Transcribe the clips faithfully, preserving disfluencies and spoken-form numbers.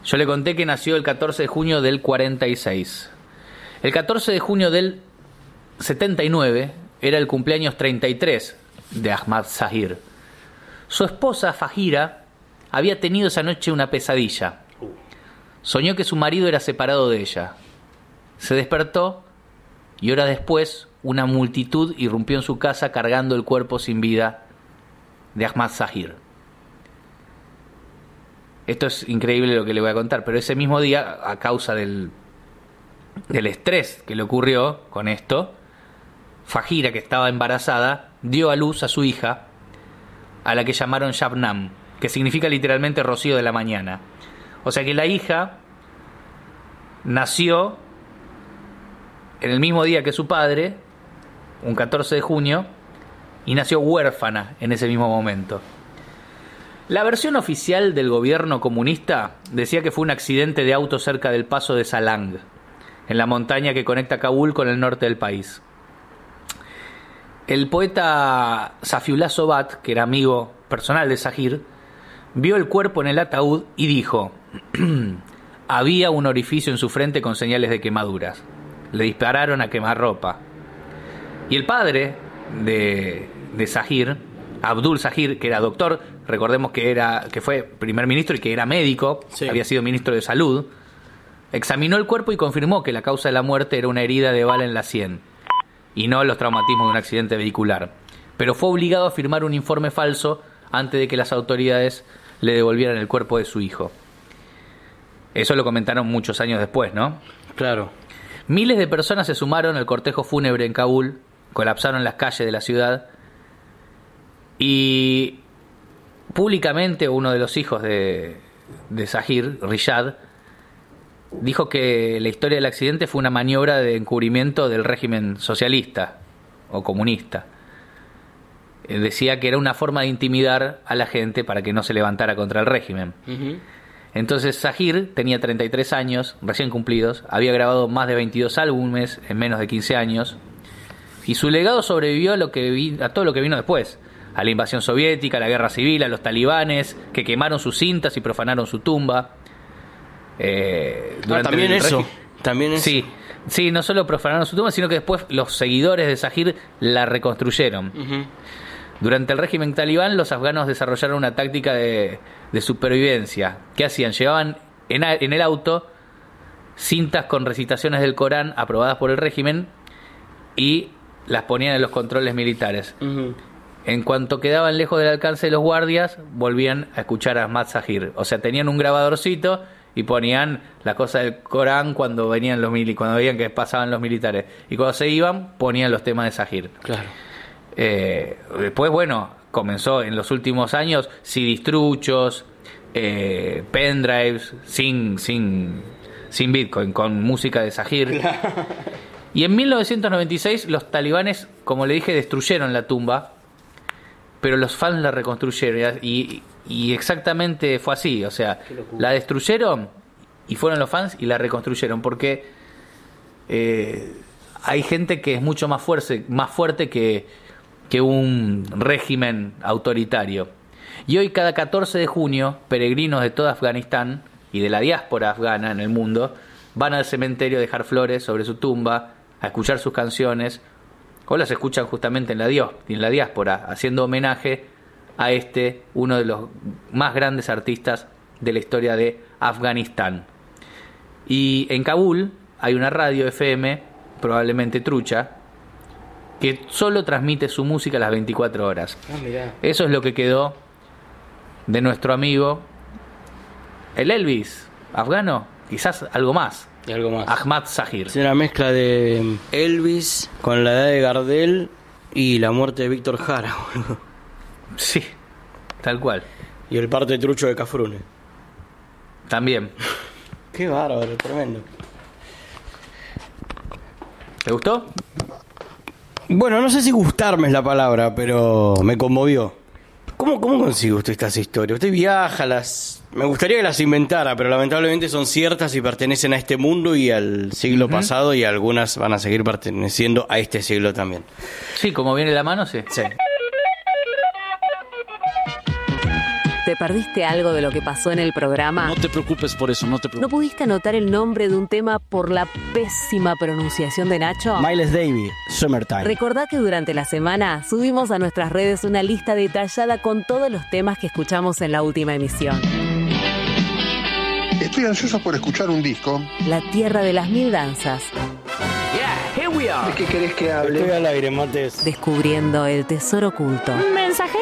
Yo le conté que nació el catorce de junio del cuarenta y seis. El catorce de junio del setenta y nueve era el cumpleaños treinta y tres de Ahmad Zahir. Su esposa, Fajira, había tenido esa noche una pesadilla. Soñó que su marido era separado de ella. Se despertó y horas después una multitud irrumpió en su casa cargando el cuerpo sin vida de Ahmad Zahir. Esto es increíble lo que le voy a contar, pero ese mismo día, a causa del, del estrés que le ocurrió con esto, Fajira, que estaba embarazada, dio a luz a su hija, a la que llamaron Shabnam, que significa literalmente rocío de la mañana. O sea que la hija nació en el mismo día que su padre, un catorce de junio, y nació huérfana en ese mismo momento. La versión oficial del gobierno comunista decía que fue un accidente de auto cerca del paso de Salang, en la montaña que conecta Kabul con el norte del país. El poeta Safiullah Sobat, que era amigo personal de Zahir, vio el cuerpo en el ataúd y dijo: había un orificio en su frente con señales de quemaduras. Le dispararon a quemarropa. Y el padre de, de Zahir, Abdul Zahir, que era doctor, recordemos que era que fue primer ministro y que era médico, sí. Había sido ministro de salud, examinó el cuerpo y confirmó que la causa de la muerte era una herida de bala en la sien y no los traumatismos de un accidente vehicular. Pero fue obligado a firmar un informe falso antes de que las autoridades le devolvieran el cuerpo de su hijo. Eso lo comentaron muchos años después, ¿no? Claro. Miles de personas se sumaron al cortejo fúnebre en Kabul, colapsaron las calles de la ciudad y públicamente uno de los hijos de, de Zahir, Riyad, dijo que la historia del accidente fue una maniobra de encubrimiento del régimen socialista o comunista. Decía que era una forma de intimidar a la gente para que no se levantara contra el régimen. Uh-huh. Entonces Zahir tenía treinta y tres años, recién cumplidos, había grabado más de veintidós álbumes en menos de quince años, y su legado sobrevivió a, lo que vi, a todo lo que vino después, a la invasión soviética, a la guerra civil, a los talibanes, que quemaron sus cintas y profanaron su tumba. Eh, ah, también eso, regi- también eso. Sí, sí, no solo profanaron su tumba, sino que después los seguidores de Zahir la reconstruyeron. Uh-huh. Durante el régimen talibán, los afganos desarrollaron una táctica de, de supervivencia. ¿Qué hacían? Llevaban en, a, en el auto cintas con recitaciones del Corán aprobadas por el régimen y las ponían en los controles militares. Uh-huh. En cuanto quedaban lejos del alcance de los guardias, volvían a escuchar a Ahmad Zahir. O sea, tenían un grabadorcito y ponían la cosa del Corán cuando venían los mili- cuando veían que pasaban los militares. Y cuando se iban, ponían los temas de Zahir. Claro. Eh, después, bueno, comenzó en los últimos años C Ds truchos, eh, pendrives, sin, sin, sin Bitcoin, con música de Zahir. Y en mil novecientos noventa y seis los talibanes, como le dije, destruyeron la tumba, pero los fans la reconstruyeron. Y, y exactamente fue así, o sea, la destruyeron y fueron los fans y la reconstruyeron, porque eh, hay gente que es mucho más fuerte, más fuerte que que un régimen autoritario. Y hoy, cada catorce de junio, peregrinos de toda Afganistán y de la diáspora afgana en el mundo van al cementerio a dejar flores sobre su tumba, a escuchar sus canciones, o las escuchan justamente en la, dios, en la diáspora, haciendo homenaje a este, uno de los más grandes artistas de la historia de Afganistán. Y en Kabul hay una radio F M, probablemente trucha, que solo transmite su música a las veinticuatro horas. Ah, mirá. Eso es lo que quedó de nuestro amigo el Elvis afgano, quizás algo más. Y algo más. Ahmad Zahir. Es una mezcla de Elvis con la edad de Gardel y la muerte de Víctor Jara. Sí, tal cual. Y el parte trucho de Cafrune. También. Qué bárbaro, tremendo. ¿Te gustó? Bueno, no sé si gustarme es la palabra, pero me conmovió. ¿Cómo, cómo consigue usted estas historias? Usted viaja, las... Me gustaría que las inventara, pero lamentablemente son ciertas y pertenecen a este mundo y al siglo uh-huh. pasado, y algunas van a seguir perteneciendo a este siglo también. Sí, como viene la mano, sí. Sí. Te ¿Te perdiste algo de lo que pasó en el programa? No te preocupes por eso, no te preocupes. ¿No pudiste anotar el nombre de un tema por la pésima pronunciación de Nacho? Miles Davis, Summertime. Recordá que durante la semana subimos a nuestras redes una lista detallada con todos los temas que escuchamos en la última emisión. Estoy ansioso por escuchar un disco. La tierra de las mil danzas. Yeah, here we are. ¿De qué querés que hable? Estoy al aire, Mates. Descubriendo el tesoro oculto. ¡Mensajería!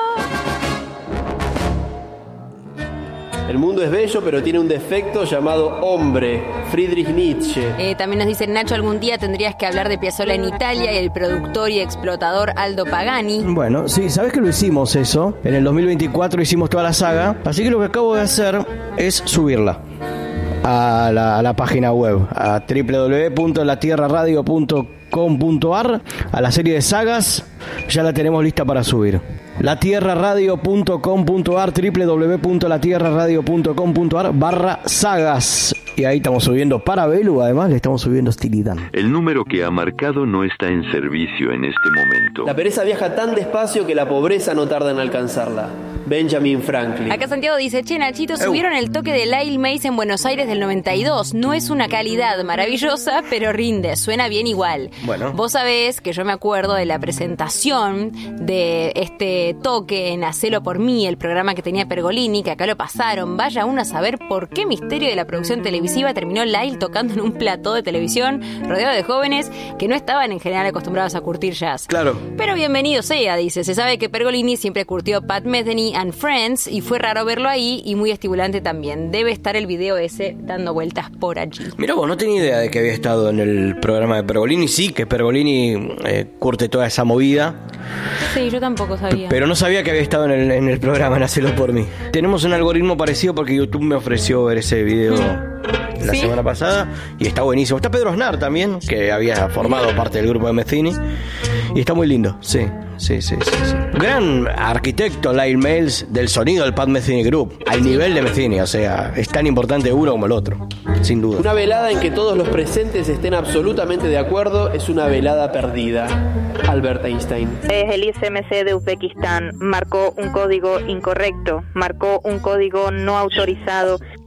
El mundo es bello, pero tiene un defecto llamado hombre. Friedrich Nietzsche. Eh, también nos dice Nacho, algún día tendrías que hablar de Piazzolla en Italia y el productor y explotador Aldo Pagani. Bueno, sí, ¿sabés que lo hicimos eso? En el dos mil veinticuatro hicimos toda la saga, así que lo que acabo de hacer es subirla a la, a la página web, a doble u doble u doble u punto la tierra radio punto com punto a r, a la serie de sagas, ya la tenemos lista para subir. la tierra radio punto com punto a r, doble u doble u doble u punto la tierra radio punto com punto a r barra sagas. Y ahí estamos subiendo para Belu, además le estamos subiendo Hostilidad. El número que ha marcado no está en servicio en este momento. La pereza viaja tan despacio que la pobreza no tarda en alcanzarla. Benjamin Franklin. Acá Santiago dice, che, Nachito, subieron el toque de Lyle Mays en Buenos Aires del noventa y dos. No es una calidad maravillosa, pero rinde, suena bien igual. Bueno. Vos sabés que yo me acuerdo de la presentación de este toque en Hacelo por mí, el programa que tenía Pergolini, que acá lo pasaron. Vaya uno a saber por qué misterio de la producción televisiva terminó Lyle tocando en un plató de televisión rodeado de jóvenes que no estaban en general acostumbrados a curtir jazz. Claro. Pero bienvenido sea, dice. Se sabe que Pergolini siempre curtió Pat Metheny and Friends y fue raro verlo ahí y muy estimulante también. Debe estar el video ese dando vueltas por allí. Mirá vos, no tenía idea de que había estado en el programa de Pergolini. Sí, que Pergolini eh, curte toda esa movida. Sí, yo tampoco sabía. Pero no sabía que había estado en el, en el programa en Hacelo por mí. Tenemos un algoritmo parecido porque YouTube me ofreció ver ese video la ¿Sí? semana pasada y está buenísimo. Está Pedro Aznar también, que había formado parte del grupo de Metheny. Y está muy lindo, sí, sí, sí, sí, sí. Gran arquitecto Lyle Mays del sonido del Pat Metheny Group, al nivel de Metheny, o sea, es tan importante uno como el otro, sin duda. Una velada en que todos los presentes estén absolutamente de acuerdo es una velada perdida. Albert Einstein. El I C M C de Uzbekistán marcó un código incorrecto, marcó un código no autorizado